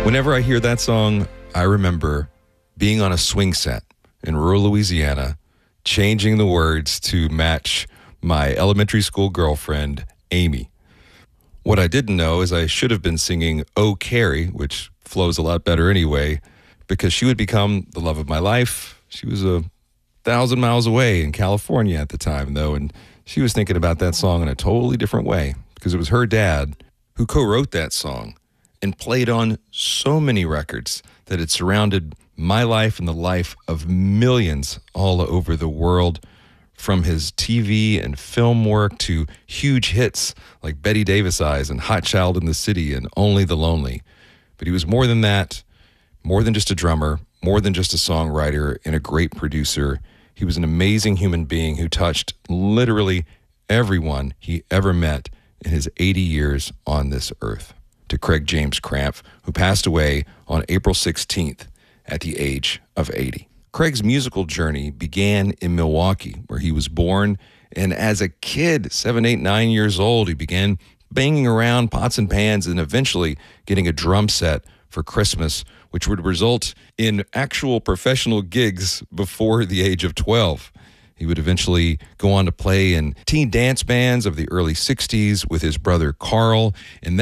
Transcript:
Whenever I hear that song, I remember being on a swing set in rural Louisiana, changing the words to match my elementary school girlfriend, Amy. What I didn't know is I should have been singing Oh Carrie, which flows a lot better anyway, because she would become the love of my life. She was 1,000 miles away in California at the time, though, and she was thinking about that song in a totally different way, because it was her dad who co-wrote that song and played on so many records that it surrounded my life and the life of millions all over the world, from his TV and film work to huge hits like Betty Davis Eyes and Hot Child in the City and Only the Lonely. But he was more than that, more than just a drummer, more than just a songwriter and a great producer. He was an amazing human being who touched literally everyone he ever met in his 80 years on this earth. To Craig James Cramp, who passed away on April 16th at the age of 80. Craig's musical journey began in Milwaukee, where he was born, and as a kid, 7, 8, 9 years old, he began banging around pots and pans and eventually getting a drum set for Christmas, which would result in actual professional gigs before the age of 12. He would eventually go on to play in teen dance bands of the early 60s with his brother Carl, and